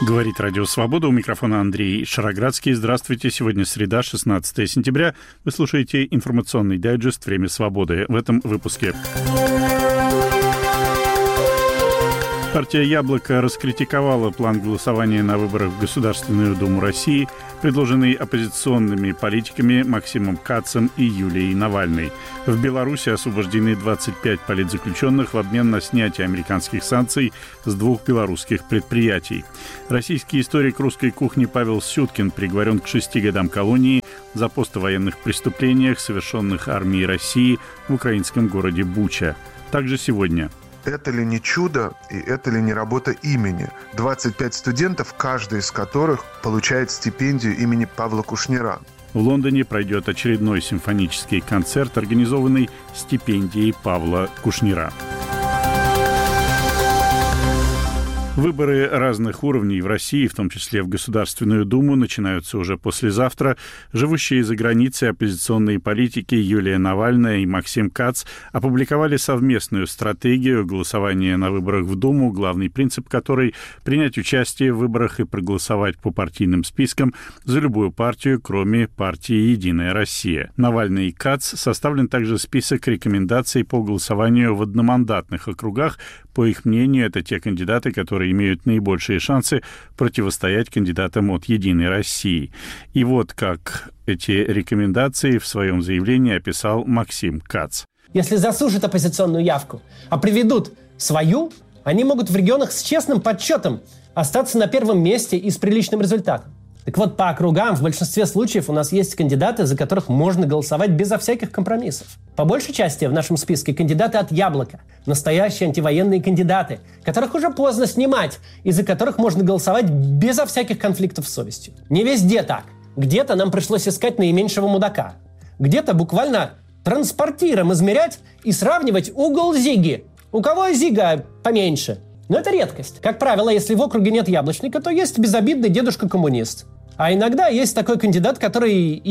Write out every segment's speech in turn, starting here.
Говорит Радио Свобода. У микрофона Андрей Шароградский. Здравствуйте. Сегодня среда, 16 сентября. Вы слушаете информационный дайджест «Время свободы». В этом выпуске. Партия «Яблоко» раскритиковала план голосования на выборах в Государственную Думу России, предложенный оппозиционными политиками Максимом Кацем и Юлией Навальной. В Беларуси освобождены 25 политзаключенных в обмен на снятие американских санкций с 2 белорусских предприятий. Российский историк русской кухни Павел Сюткин приговорен к 6 годам колонии за пост о военных преступлениях, совершенных армией России в украинском городе Буча. Также сегодня. Это ли не чудо и это ли не работа имени? 25 студентов, каждый из которых получает стипендию имени Павла Кушнира. В Лондоне пройдет очередной симфонический концерт, организованный стипендией Павла Кушнира. Выборы разных уровней в России, в том числе в Государственную Думу, начинаются уже послезавтра. Живущие за границей оппозиционные политики Юлия Навальная и Максим Кац опубликовали совместную стратегию голосования на выборах в Думу, главный принцип которой – принять участие в выборах и проголосовать по партийным спискам за любую партию, кроме партии «Единая Россия». Навальный и Кац составлен также список рекомендаций по голосованию в одномандатных округах. По их мнению, это те кандидаты, которые имеют наибольшие шансы противостоять кандидатам от «Единой России». И вот как эти рекомендации в своем заявлении описал Максим Кац. Если засушат оппозиционную явку, а приведут свою, они могут в регионах с честным подсчетом остаться на первом месте и с приличным результатом. Так вот, по округам в большинстве случаев у нас есть кандидаты, за которых можно голосовать безо всяких компромиссов. По большей части в нашем списке кандидаты от «Яблока», настоящие антивоенные кандидаты, которых уже поздно снимать, и за которых можно голосовать безо всяких конфликтов с совестью. Не везде так. Где-то нам пришлось искать наименьшего мудака. Где-то буквально транспортиром измерять и сравнивать угол зиги. У кого зига поменьше? Но это редкость. Как правило, если в округе нет яблочника, то есть безобидный дедушка-коммунист. А иногда есть такой кандидат, который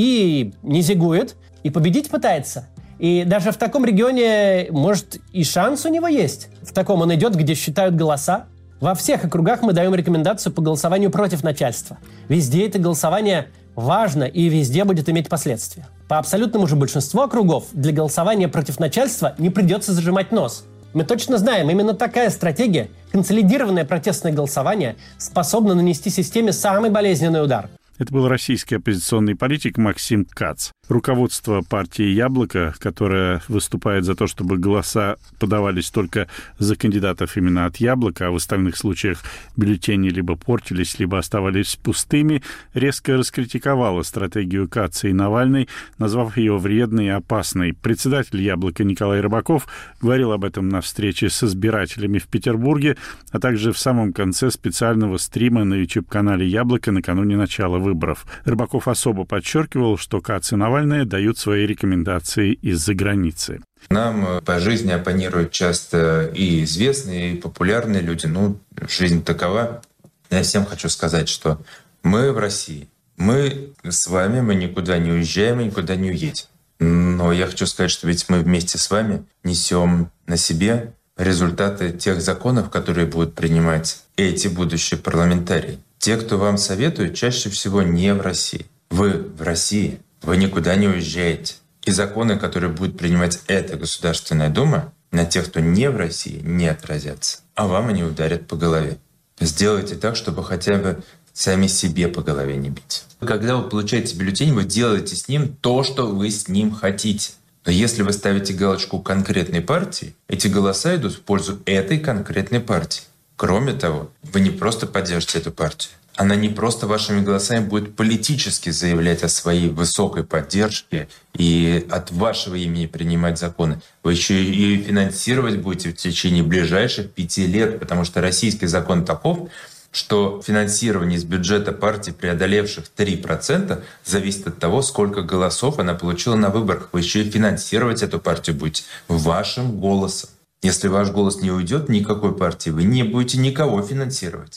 и не зигует, и победить пытается. И даже в таком регионе, может, и шанс у него есть. В таком он идет, где считают голоса. Во всех округах мы даем рекомендацию по голосованию против начальства. Везде это голосование важно и везде будет иметь последствия. По абсолютному же большинству округов для голосования против начальства не придется зажимать нос. Мы точно знаем, именно такая стратегия, консолидированное протестное голосование, способна нанести системе самый болезненный удар. Это был российский оппозиционный политик Максим Кац. Руководство партии «Яблоко», которое выступает за то, чтобы голоса подавались только за кандидатов именно от «Яблока», а в остальных случаях бюллетени либо портились, либо оставались пустыми, резко раскритиковало стратегию Каца и Навальной, назвав ее вредной и опасной. Председатель «Яблока» Николай Рыбаков говорил об этом на встрече с избирателями в Петербурге, а также в самом конце специального стрима на YouTube-канале «Яблоко» накануне начала выборов. Рыбаков особо подчеркивал, что Кац и Навальная дают свои рекомендации из-за границы. Нам по жизни оппонируют часто и известные, и популярные люди. Жизнь такова. Я всем хочу сказать, что мы в России. Мы с вами, мы никуда не уезжаем, мы никуда не уедем. Но я хочу сказать, что ведь мы вместе с вами несем на себе результаты тех законов, которые будут принимать эти будущие парламентарии. Те, кто вам советует, чаще всего не в России. Вы в России, вы никуда не уезжаете. И законы, которые будет принимать эта Государственная Дума, на тех, кто не в России, не отразятся. А вам они ударят по голове. Сделайте так, чтобы хотя бы сами себе по голове не бить. Когда вы получаете бюллетень, вы делаете с ним то, что вы с ним хотите. Но если вы ставите галочку конкретной партии, эти голоса идут в пользу этой конкретной партии. Кроме того, вы не просто поддержите эту партию, она не просто вашими голосами будет политически заявлять о своей высокой поддержке и от вашего имени принимать законы. Вы еще и финансировать будете в течение ближайших 5 лет, потому что российский закон таков, что финансирование из бюджета партий, преодолевших 3%, зависит от того, сколько голосов она получила на выборах. Вы еще и финансировать эту партию будете вашим голосом. Если ваш голос не уйдет никакой партии, вы не будете никого финансировать.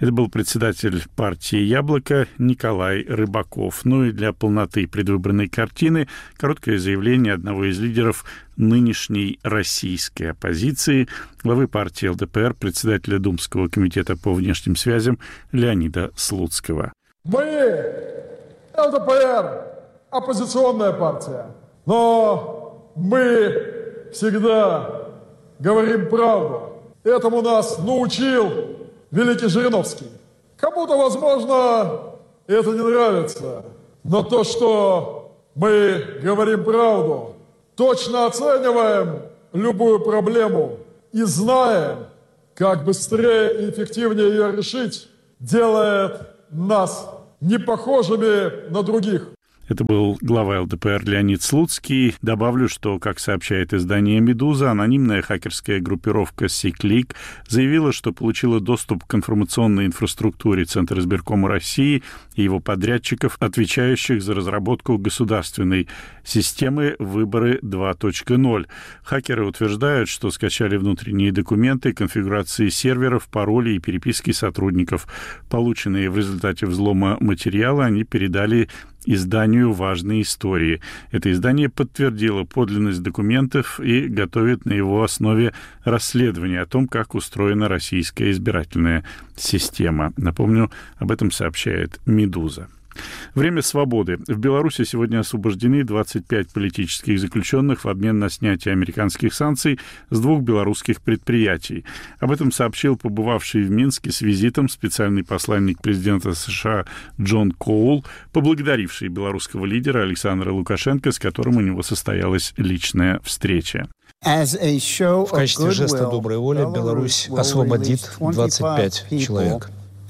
Это был председатель партии «Яблоко» Николай Рыбаков. Ну и для полноты предвыборной картины короткое заявление одного из лидеров нынешней российской оппозиции, главы партии ЛДПР, председателя Думского комитета по внешним связям Леонида Слуцкого. Мы, ЛДПР, оппозиционная партия, но мы всегда говорим правду. Этому нас научил великий Жириновский. Кому-то, возможно, это не нравится, но то, что мы говорим правду, точно оцениваем любую проблему и знаем, как быстрее и эффективнее ее решить, делает нас не похожими на других. Это был глава ЛДПР Леонид Слуцкий. Добавлю, что, как сообщает издание «Медуза», анонимная хакерская группировка Сиклик заявила, что получила доступ к информационной инфраструктуре Центра избиркома России и его подрядчиков, отвечающих за разработку государственной системы «Выборы 2.0». Хакеры утверждают, что скачали внутренние документы, конфигурации серверов, пароли и переписки сотрудников. Полученные в результате взлома материалы они передали изданию «Важные истории». Это издание подтвердило подлинность документов и готовит на его основе расследование о том, как устроена российская избирательная система. Напомню, об этом сообщает «Медуза». Время свободы. В Беларуси сегодня освобождены 25 политических заключенных в обмен на снятие американских санкций с 2 белорусских предприятий. Об этом сообщил побывавший в Минске с визитом специальный посланник президента США Джон Коул, поблагодаривший белорусского лидера Александра Лукашенко, с которым у него состоялась личная встреча. В качестве жеста доброй воли Беларусь освободит 25 человек.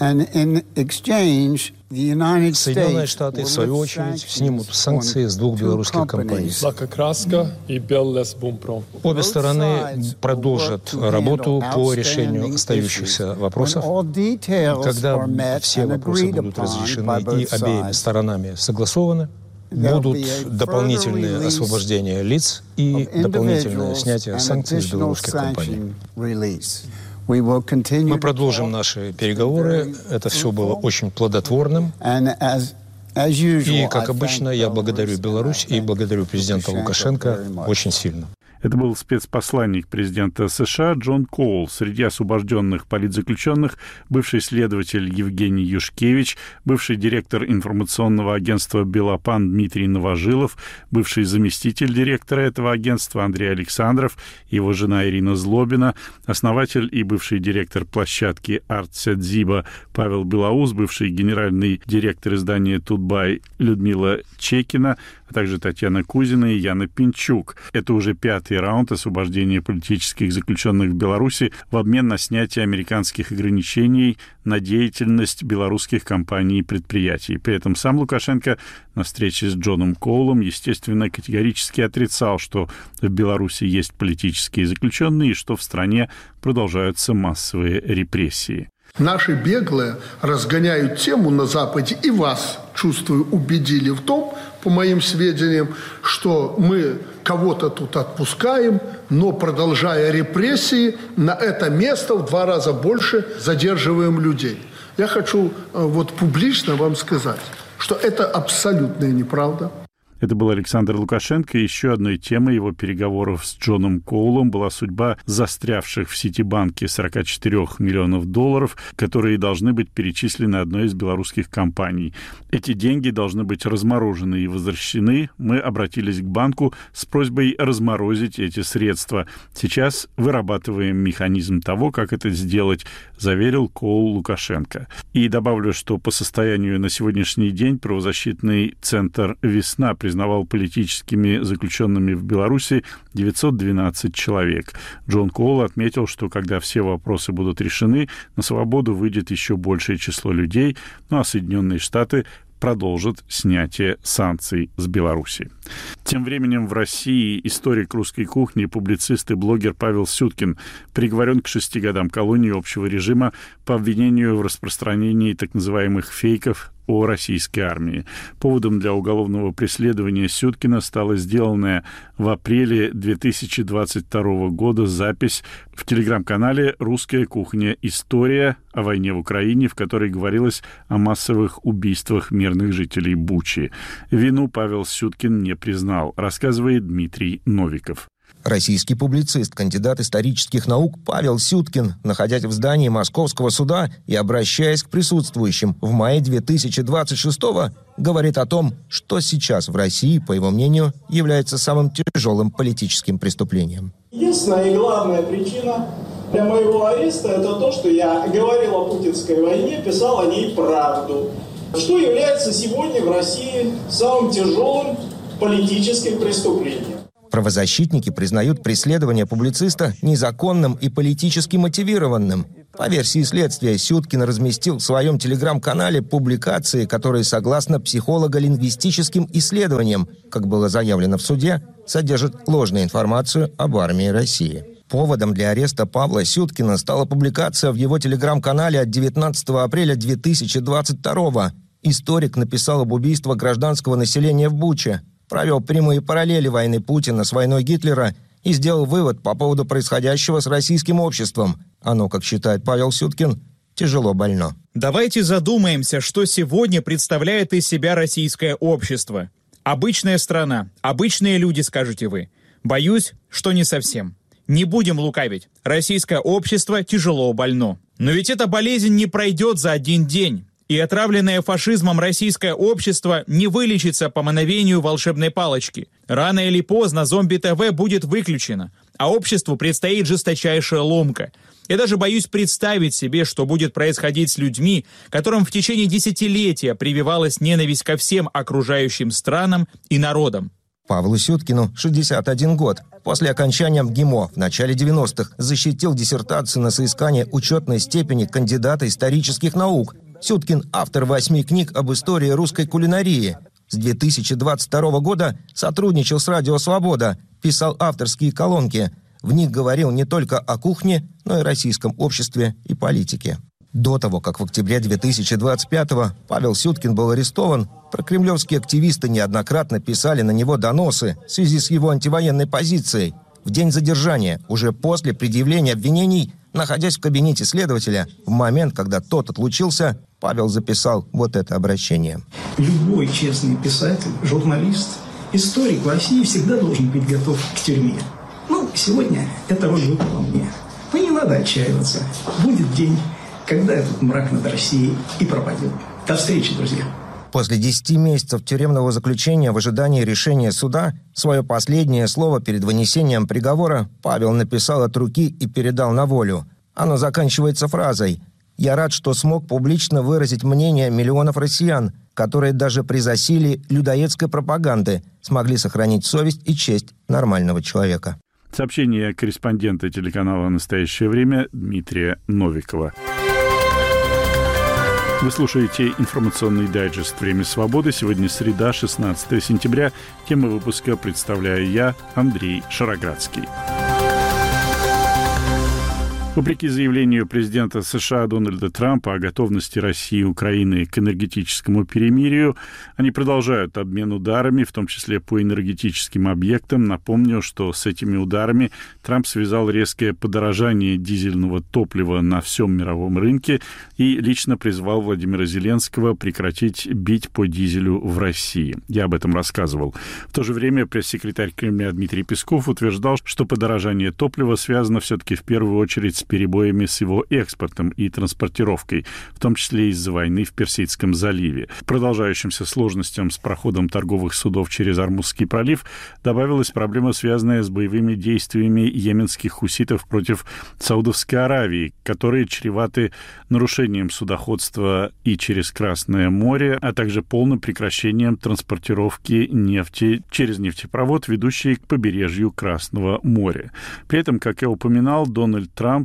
Соединенные Штаты, в свою очередь, снимут санкции с 2 белорусских компаний. Обе стороны продолжат работу по решению остающихся вопросов. Когда все вопросы будут разрешены и обеими сторонами согласованы, будут дополнительные освобождения лиц и дополнительное снятие санкций с белорусских компаний. Мы продолжим наши переговоры. Это все было очень плодотворным. И, как обычно, я благодарю Беларусь и благодарю президента Лукашенко очень сильно. Это был спецпосланник президента США Джон Коул. Среди освобожденных политзаключенных бывший следователь Евгений Юшкевич, бывший директор информационного агентства «Белопан» Дмитрий Новожилов, бывший заместитель директора этого агентства Андрей Александров, его жена Ирина Злобина, основатель и бывший директор площадки «Артсядзиба» Павел Белоус, бывший генеральный директор издания «Тутбай» Людмила Чекина, а также Татьяна Кузина и Яна Пинчук. Это уже 5-й раунд освобождения политических заключенных в Беларуси в обмен на снятие американских ограничений на деятельность белорусских компаний и предприятий. При этом сам Лукашенко на встрече с Джоном Коулом, естественно, категорически отрицал, что в Беларуси есть политические заключенные и что в стране продолжаются массовые репрессии. Наши беглые разгоняют тему на Западе, и вас, чувствую, убедили в том, по моим сведениям, что мы кого-то тут отпускаем, но, продолжая репрессии, на это место в 2 раза больше задерживаем людей. Я хочу публично вам сказать, что это абсолютная неправда. Это был Александр Лукашенко. Еще одной темой его переговоров с Джоном Коулом была судьба застрявших в Ситибанке 44 миллионов долларов, которые должны быть перечислены одной из белорусских компаний. Эти деньги должны быть разморожены и возвращены. Мы обратились к банку с просьбой разморозить эти средства. Сейчас вырабатываем механизм того, как это сделать, заверил Коул Лукашенко. И добавлю, что по состоянию на сегодняшний день правозащитный центр «Весна» признавал политическими заключенными в Беларуси 912 человек. Джон Коул отметил, что когда все вопросы будут решены, на свободу выйдет еще большее число людей, ну а Соединенные Штаты продолжит снятие санкций с Беларуси. Тем временем в России историк русской кухни, публицист и блогер Павел Сюткин приговорен к 6 годам колонии общего режима по обвинению в распространении так называемых фейков о российской армии. Поводом для уголовного преследования Сюткина стала сделанная в апреле 2022 года запись в телеграм-канале «Русская кухня. История» о войне в Украине, в которой говорилось о массовых убийствах мирных жителей Бучи. Вину Павел Сюткин не признал, рассказывает Дмитрий Новиков. Российский публицист, кандидат исторических наук Павел Сюткин, находясь в здании Московского суда и обращаясь к присутствующим в мае 2026-го, говорит о том, что сейчас в России, по его мнению, является самым тяжелым политическим преступлением. Единственная и главная причина для моего ареста – это то, что я говорил о путинской войне, писал о ней правду. Что является сегодня в России самым тяжелым политическим преступлением. Правозащитники признают преследование публициста незаконным и политически мотивированным. По версии следствия, Сюткин разместил в своем телеграм-канале публикации, которые, согласно психолого-лингвистическим исследованиям, как было заявлено в суде, содержат ложную информацию об армии России. Поводом для ареста Павла Сюткина стала публикация в его телеграм-канале от 19 апреля 2022-го. Историк написал об убийстве гражданского населения в Буче, провел прямые параллели войны Путина с войной Гитлера и сделал вывод по поводу происходящего с российским обществом. Оно, как считает Павел Сюткин, тяжело больно. Давайте задумаемся, что сегодня представляет из себя российское общество. Обычная страна, обычные люди, скажете вы. Боюсь, что не совсем. Не будем лукавить. Российское общество тяжело больно. Но ведь эта болезнь не пройдет за один день. И отравленное фашизмом российское общество не вылечится по мановению волшебной палочки. Рано или поздно зомби-ТВ будет выключено, а обществу предстоит жесточайшая ломка. Я даже боюсь представить себе, что будет происходить с людьми, которым в течение десятилетия прививалась ненависть ко всем окружающим странам и народам. Павлу Сюткину 61 год. После окончания МГИМО в начале 90-х защитил диссертацию на соискание учетной степени кандидата исторических наук. Сюткин – автор 8 книг об истории русской кулинарии. С 2022 года сотрудничал с «Радио Свобода», писал авторские колонки. В них говорил не только о кухне, но и российском обществе и политике. До того, как в октябре 2025-го Павел Сюткин был арестован, прокремлевские активисты неоднократно писали на него доносы в связи с его антивоенной позицией. В день задержания, уже после предъявления обвинений, находясь в кабинете следователя, в момент, когда тот отлучился, Павел записал вот это обращение. Любой честный писатель, журналист, историк в России всегда должен быть готов к тюрьме. Сегодня эта роль выпала мне. Но не надо отчаиваться. Будет день, когда этот мрак над Россией и пропадет. До встречи, друзья. После 10 месяцев тюремного заключения в ожидании решения суда свое последнее слово перед вынесением приговора Павел написал от руки и передал на волю. Оно заканчивается фразой: «Я рад, что смог публично выразить мнение миллионов россиян, которые даже при засилии людоедской пропаганды смогли сохранить совесть и честь нормального человека». Сообщение корреспондента телеканала «Настоящее время» Дмитрия Новикова. Вы слушаете информационный дайджест «Время свободы». Сегодня среда, 16 сентября. Тему выпуска представляю я, Андрей Шароградский. Вопреки заявлению президента США Дональда Трампа о готовности России и Украины к энергетическому перемирию, они продолжают обмен ударами, в том числе по энергетическим объектам. Напомню, что с этими ударами Трамп связал резкое подорожание дизельного топлива на всем мировом рынке и лично призвал Владимира Зеленского прекратить бить по дизелю в России. Я об этом рассказывал. В то же время пресс-секретарь Кремля Дмитрий Песков утверждал, что подорожание топлива связано все-таки в первую очередь с перебоями с его экспортом и транспортировкой, в том числе из-за войны в Персидском заливе. К продолжающимся сложностям с проходом торговых судов через Ормузский пролив добавилась проблема, связанная с боевыми действиями йеменских хуситов против Саудовской Аравии, которые чреваты нарушением судоходства и через Красное море, а также полным прекращением транспортировки нефти через нефтепровод, ведущий к побережью Красного моря. При этом, как я упоминал, Дональд Трамп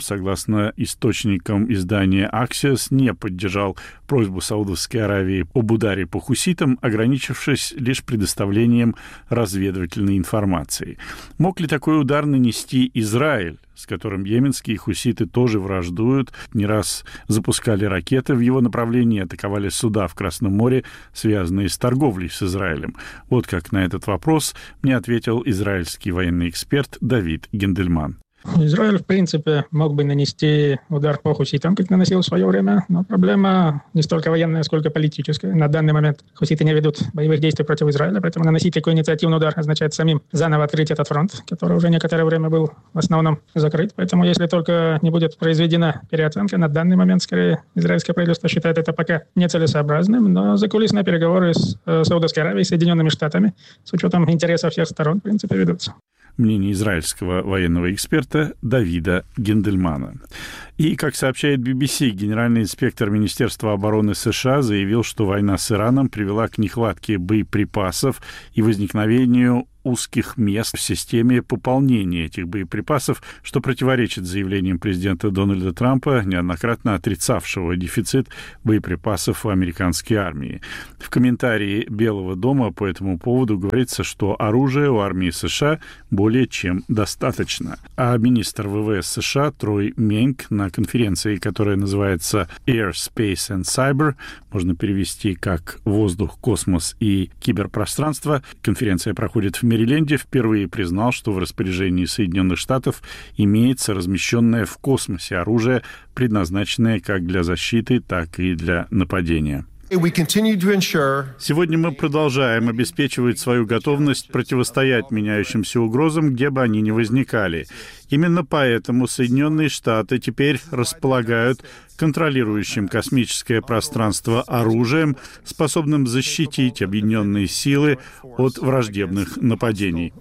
согласно источникам издания Axios, не поддержал просьбу Саудовской Аравии об ударе по хуситам, ограничившись лишь предоставлением разведывательной информации. Мог ли такой удар нанести Израиль, с которым йеменские хуситы тоже враждуют, не раз запускали ракеты в его направлении, атаковали суда в Красном море, связанные с торговлей с Израилем? Вот как на этот вопрос мне ответил израильский военный эксперт Давид Гендельман. Израиль, в принципе, мог бы нанести удар по хуситам, как наносил в свое время, но проблема не столько военная, сколько политическая. На данный момент хуситы не ведут боевых действий против Израиля, поэтому наносить такой инициативный удар означает самим заново открыть этот фронт, который уже некоторое время был в основном закрыт. Поэтому если только не будет произведена переоценка, на данный момент, скорее, израильское правительство считает это пока нецелесообразным, но закулисные переговоры с Саудовской Аравией, Соединенными Штатами, с учетом интересов всех сторон, в принципе, ведутся. Мнение израильского военного эксперта Давида Гендельмана. И, как сообщает BBC, генеральный инспектор Министерства обороны США заявил, что война с Ираном привела к нехватке боеприпасов и возникновению узких мест в системе пополнения этих боеприпасов, что противоречит заявлениям президента Дональда Трампа, неоднократно отрицавшего дефицит боеприпасов в американской армии. В комментарии Белого дома по этому поводу говорится, что оружия у армии США более чем достаточно. А министр ВВС США Трой Менк на конференции, которая называется Air, Space and Cyber, можно перевести как «воздух, космос и киберпространство», конференция проходит в Мэриленде, впервые признал, что в распоряжении Соединенных Штатов имеется размещенное в космосе оружие, предназначенное как для защиты, так и для нападения. Сегодня мы продолжаем обеспечивать свою готовность противостоять меняющимся угрозам, где бы они ни возникали. Именно поэтому Соединенные Штаты теперь располагают контролирующим космическое пространство оружием, способным защитить объединенные силы от враждебных нападений.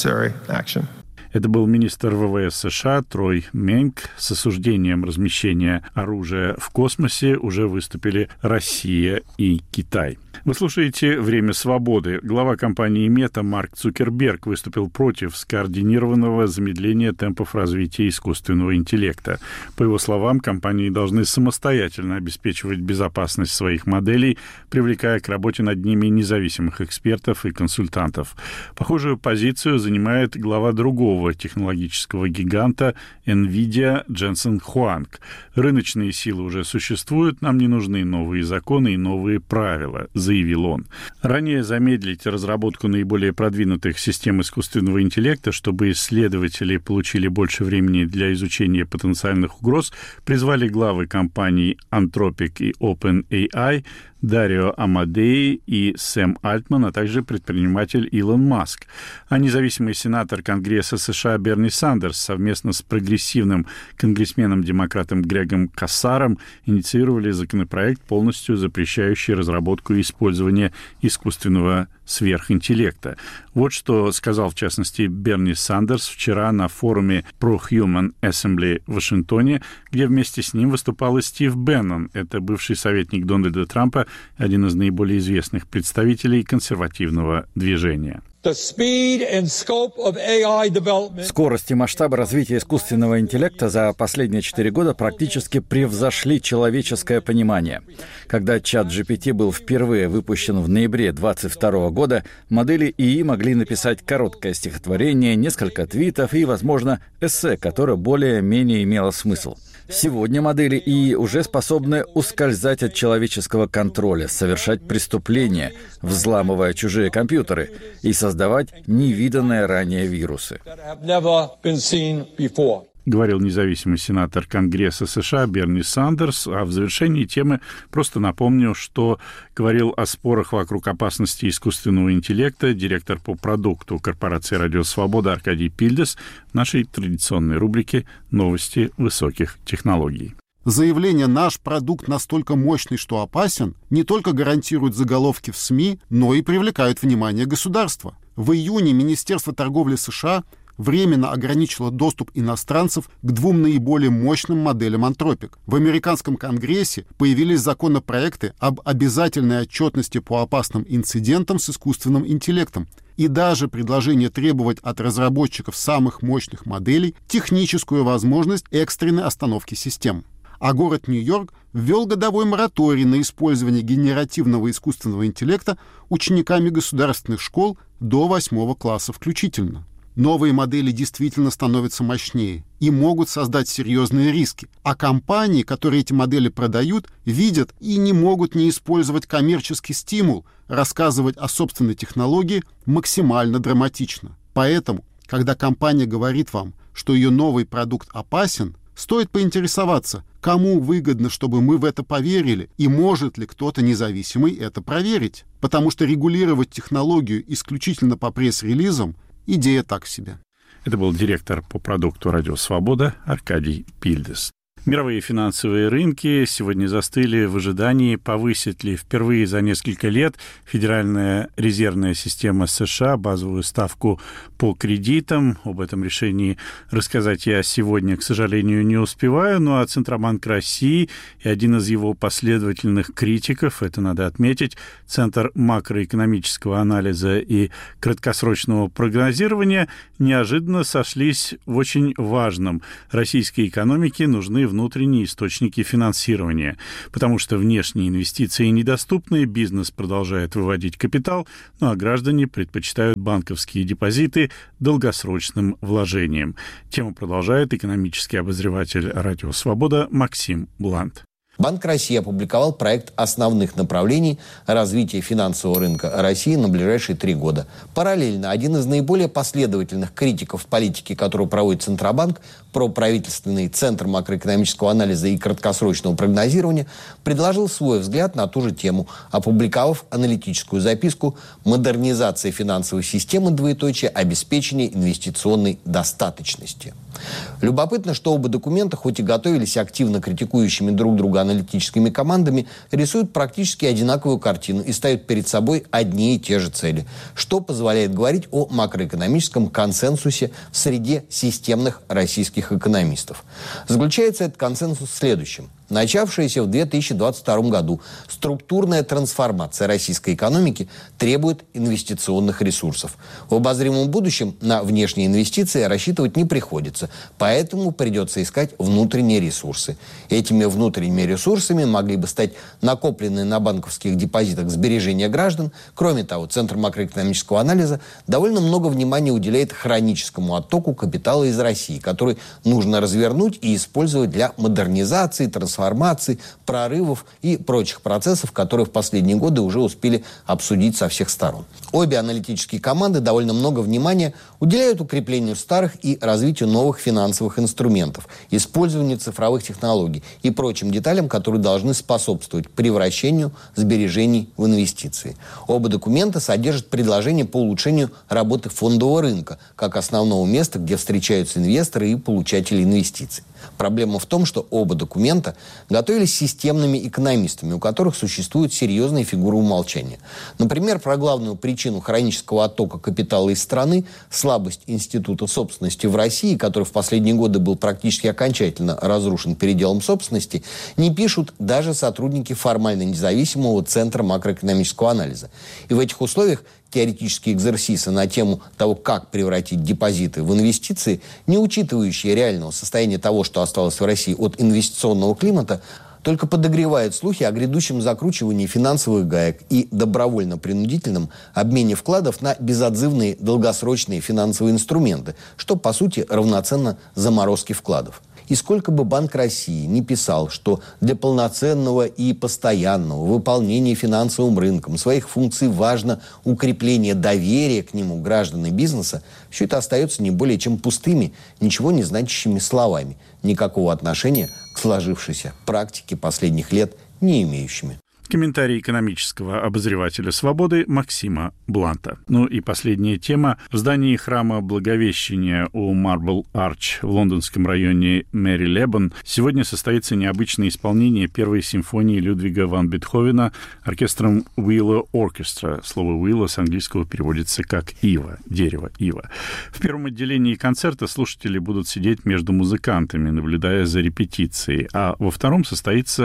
Это был министр ВВС США Трой Менк. С осуждением размещения оружия в космосе уже выступили Россия и Китай. Вы слушаете «Время свободы». Глава компании Мета Марк Цукерберг выступил против скоординированного замедления темпов развития искусственного интеллекта. По его словам, компании должны самостоятельно обеспечивать безопасность своих моделей, привлекая к работе над ними независимых экспертов и консультантов. Похожую позицию занимает глава другого технологического гиганта NVIDIA Дженсен Хуанг. Рыночные силы уже существуют, нам не нужны новые законы и новые правила, заявил он. Ранее замедлить разработку наиболее продвинутых систем искусственного интеллекта, чтобы исследователи получили больше времени для изучения потенциальных угроз, призвали главы компаний Anthropic и OpenAI Дарио Амадеи и Сэм Альтман, а также предприниматель Илон Маск. А независимый сенатор Конгресса США Берни Сандерс совместно с прогрессивным конгрессменом-демократом Грегом Кассаром инициировали законопроект, полностью запрещающий разработку и использование искусственного сверхинтеллекта. Вот что сказал, в частности, Берни Сандерс вчера на форуме Pro-Human Assembly в Вашингтоне, где вместе с ним выступал и Стив Беннон. Это бывший советник Дональда Трампа, один из наиболее известных представителей консервативного движения. Скорость и масштаб развития искусственного интеллекта за последние 4 года практически превзошли человеческое понимание. Когда чат GPT был впервые выпущен в ноябре 2022 года, модели ИИ могли написать короткое стихотворение, несколько твитов и, возможно, эссе, которое более-менее имело смысл. Сегодня модели ИИ уже способны ускользать от человеческого контроля, совершать преступления, взламывая чужие компьютеры и создавать невиданные ранее вирусы. Говорил независимый сенатор Конгресса США Берни Сандерс. А в завершении темы просто напомню, что говорил о спорах вокруг опасности искусственного интеллекта директор по продукту корпорации «Радио Свобода» Аркадий Пильдес в нашей традиционной рубрике «Новости высоких технологий». Заявление «наш продукт настолько мощный, что опасен» не только гарантирует заголовки в СМИ, но и привлекают внимание государства. В июне Министерство торговли США временно ограничила доступ иностранцев к 2 наиболее мощным моделям Anthropic. В американском Конгрессе появились законопроекты об обязательной отчетности по опасным инцидентам с искусственным интеллектом. и даже предложение требовать от разработчиков самых мощных моделей техническую возможность экстренной остановки систем. А город Нью-Йорк ввел годовой мораторий на использование генеративного искусственного интеллекта учениками государственных школ до 8 класса включительно. Новые модели действительно становятся мощнее и могут создать серьезные риски. А компании, которые эти модели продают, видят и не могут не использовать коммерческий стимул, рассказывать о собственной технологии максимально драматично. Поэтому, когда компания говорит вам, что ее новый продукт опасен, стоит поинтересоваться, кому выгодно, чтобы мы в это поверили, и может ли кто-то независимый это проверить. Потому что регулировать технологию исключительно по пресс-релизам — идея так себе. Это был директор по продукту «Радио Свобода» Аркадий Пильдес. Мировые финансовые рынки сегодня застыли в ожидании, повысит ли впервые за несколько лет Федеральная резервная система США базовую ставку по кредитам. Об этом решении рассказать я сегодня, к сожалению, не успеваю. Ну а Центробанк России и один из его последовательных критиков, это надо отметить, Центр макроэкономического анализа и краткосрочного прогнозирования, неожиданно сошлись в очень важном. Российской экономике нужны внутренние источники финансирования, потому что внешние инвестиции недоступны, бизнес продолжает выводить капитал, ну а граждане предпочитают банковские депозиты долгосрочным вложениям. Тему продолжает экономический обозреватель «Радио Свобода» Максим Блант. Банк России опубликовал проект основных направлений развития финансового рынка России на ближайшие 3 года. Параллельно один из наиболее последовательных критиков политики, которую проводит Центробанк, проправительственный Центр макроэкономического анализа и краткосрочного прогнозирования, предложил свой взгляд на ту же тему, опубликовав аналитическую записку «Модернизация финансовой системы, обеспечение инвестиционной достаточности». Любопытно, что оба документа, хоть и готовились активно критикующими друг друга аналитическими командами, рисуют практически одинаковую картину и ставят перед собой одни и те же цели, что позволяет говорить о макроэкономическом консенсусе в среде системных российских экономистов. Заключается этот консенсус в следующем. Начавшаяся в 2022 году структурная трансформация российской экономики требует инвестиционных ресурсов. В обозримом будущем на внешние инвестиции рассчитывать не приходится, поэтому придется искать внутренние ресурсы. Этими внутренними ресурсами могли бы стать накопленные на банковских депозитах сбережения граждан. Кроме того, Центр макроэкономического анализа довольно много внимания уделяет хроническому оттоку капитала из России, который нужно развернуть и использовать для модернизации, трансформации, прорывов и прочих процессов, которые в последние годы уже успели обсудить со всех сторон. Обе аналитические команды довольно много внимания уделяют укреплению старых и развитию новых финансовых инструментов, использованию цифровых технологий и прочим деталям, которые должны способствовать превращению сбережений в инвестиции. Оба документа содержат предложения по улучшению работы фондового рынка как основного места, где встречаются инвесторы и получатели инвестиций. Проблема в том, что оба документа готовились системными экономистами, у которых существуют серьезные фигуры умолчания. Например, про главную причину хронического оттока капитала из страны, слабость института собственности в России, который в последние годы был практически окончательно разрушен переделом собственности, не пишут даже сотрудники формально независимого Центра макроэкономического анализа. И в этих условиях теоретические экзерсисы на тему того, как превратить депозиты в инвестиции, не учитывающие реального состояния того, что осталось в России от инвестиционного климата, только подогревает слухи о грядущем закручивании финансовых гаек и добровольно-принудительном обмене вкладов на безотзывные долгосрочные финансовые инструменты, что, по сути, равноценно заморозке вкладов. И сколько бы Банк России ни писал, что для полноценного и постоянного выполнения финансовым рынком своих функций важно укрепление доверия к нему граждан и бизнеса, все это остается не более чем пустыми, ничего не значащими словами, никакого отношения к сложившейся практике последних лет не имеющими. Комментарий экономического обозревателя «Свободы» Максима Бланта. Ну и последняя тема. В здании храма Благовещения у Marble Arch в лондонском районе Мэри-Лебон сегодня состоится необычное исполнение первой симфонии Людвига ван Бетховена оркестром Willow Orchestra. Слово «Willow» с английского переводится как «ива», дерево, ива. В первом отделении концерта слушатели будут сидеть между музыкантами, наблюдая за репетицией, а во втором состоится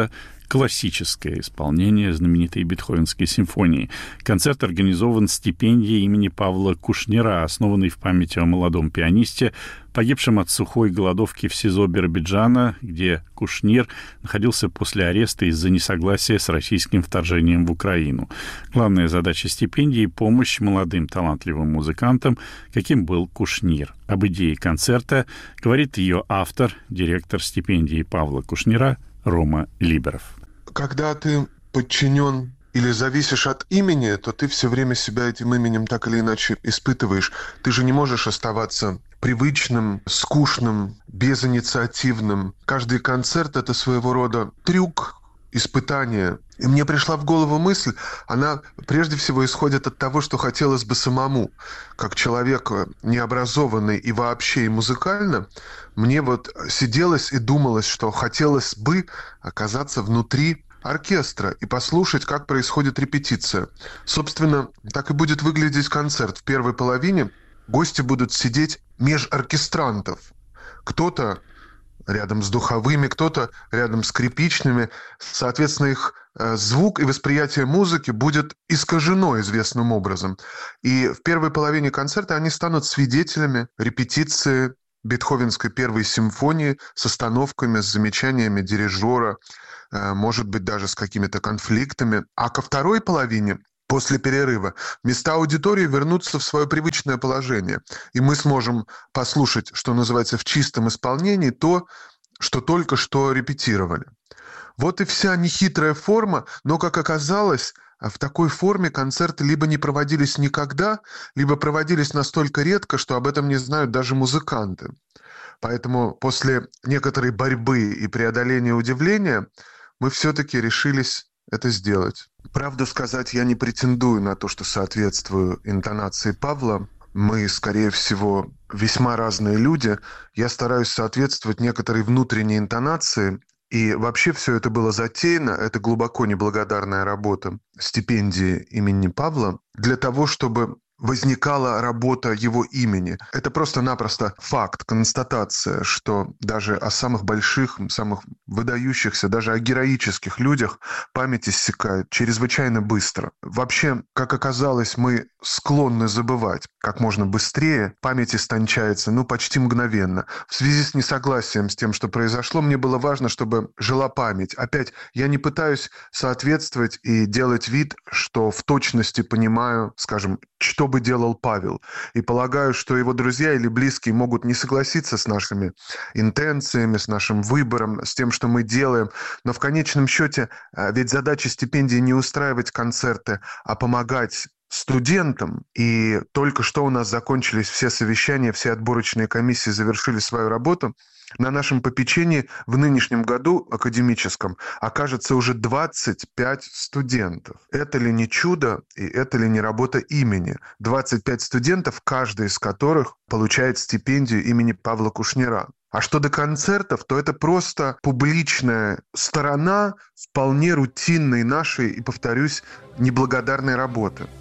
классическое исполнение знаменитой Бетховенской симфонии. Концерт организован стипендией имени Павла Кушнира, основанной в память о молодом пианисте, погибшем от сухой голодовки в СИЗО Биробиджана, где Кушнир находился после ареста из-за несогласия с российским вторжением в Украину. Главная задача стипендии — помощь молодым талантливым музыкантам, каким был Кушнир. Об идее концерта говорит ее автор, директор стипендии Павла Кушнира Рома Либеров. Когда ты подчинен или зависишь от имени, то ты все время себя этим именем так или иначе испытываешь. Ты же не можешь оставаться привычным, скучным, безинициативным. Каждый концерт — это своего рода трюк, испытание. И мне пришла в голову мысль, она прежде всего исходит от того, что хотелось бы самому, как человек необразованный и вообще и музыкально, мне вот сиделось и думалось, что хотелось бы оказаться внутри оркестра и послушать, как происходит репетиция. Собственно, так и будет выглядеть концерт. В первой половине гости будут сидеть меж оркестрантов. Кто-то рядом с духовыми, кто-то рядом с скрипичными. Соответственно, их звук и восприятие музыки будет искажено известным образом. И в первой половине концерта они станут свидетелями репетиции Бетховенской первой симфонии с остановками, с замечаниями дирижера, может быть, даже с какими-то конфликтами. А ко второй половине, после перерыва, места аудитории вернутся в свое привычное положение. И мы сможем послушать, что называется, в чистом исполнении то, что только что репетировали. Вот и вся нехитрая форма, но, как оказалось, в такой форме концерты либо не проводились никогда, либо проводились настолько редко, что об этом не знают даже музыканты. Поэтому после некоторой борьбы и преодоления удивления мы все-таки решились это сделать. Правду сказать, я не претендую на то, что соответствую интонации Павла. Мы, скорее всего, весьма разные люди. Я стараюсь соответствовать некоторой внутренней интонации. И вообще все это было затеяно, это глубоко неблагодарная работа стипендии имени Павла, для того, чтобы возникала работа его имени. Это просто-напросто факт, констатация, что даже о самых больших, самых выдающихся, даже о героических людях память иссякает чрезвычайно быстро. Вообще, как оказалось, мы склонны забывать как можно быстрее. Память истончается, почти мгновенно. В связи с несогласием с тем, что произошло, мне было важно, чтобы жила память. Опять, я не пытаюсь соответствовать и делать вид, что в точности понимаю, скажем, что бы делал Павел. И полагаю, что его друзья или близкие могут не согласиться с нашими интенциями, с нашим выбором, с тем, что мы делаем. Но в конечном счете, ведь задача стипендии не устраивать концерты, а помогать студентам. И только что у нас закончились все совещания, все отборочные комиссии завершили свою работу. На нашем попечении в нынешнем году академическом окажется уже 25 студентов. Это ли не чудо и это ли не работа имени? 25 студентов, каждый из которых получает стипендию имени Павла Кушнира. А что до концертов, то это просто публичная сторона вполне рутинной нашей и, повторюсь, неблагодарной работы.